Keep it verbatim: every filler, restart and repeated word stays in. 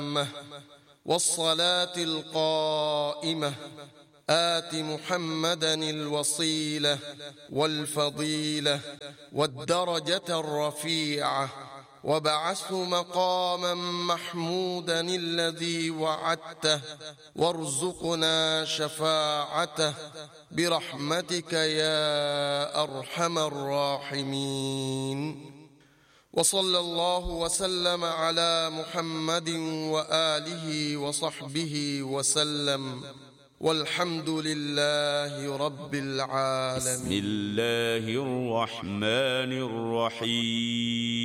والصلاة القائمة آت محمدا الوصيلة والفضيلة والدرجة الرفيعة وابعثه مقاما محمودا الذي وعدته وارزقنا شفاعته برحمتك يا أرحم الراحمين. وصلى الله وسلم على محمد وآله وصحبه وسلم، والحمد لله رب العالمين. بسم الله الرحمن الرحيم.